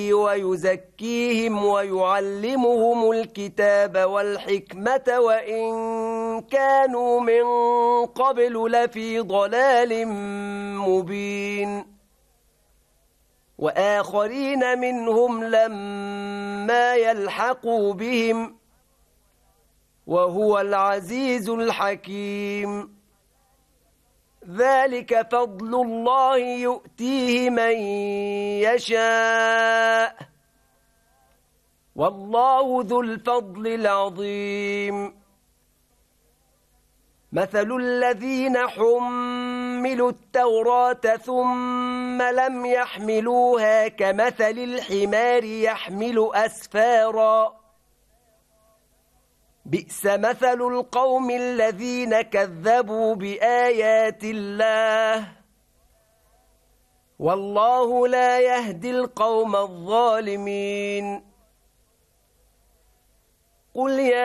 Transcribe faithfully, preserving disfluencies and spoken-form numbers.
ويزكيهم ويعلمهم الكتاب والحكمة وإن كانوا من قبل لفي ضلال مبين وآخرين منهم لما يلحقوا بهم وهو العزيز الحكيم ذلك فضل الله يؤتيه من يشاء والله ذو الفضل العظيم مثل الذين حملوا التوراة ثم لم يحملوها كمثل الحمار يحمل أسفارا بئس مثل القوم الذين كذبوا بآيات الله والله لا يهدي القوم الظالمين قل يا